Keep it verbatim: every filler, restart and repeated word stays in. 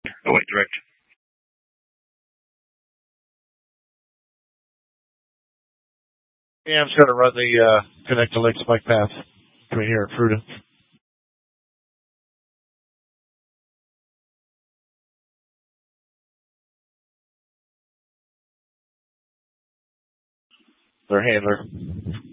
Oh, wait, direct. Yeah, I'm just going to run the uh, connect to Lake Spike path between here and Fruta. Their handler.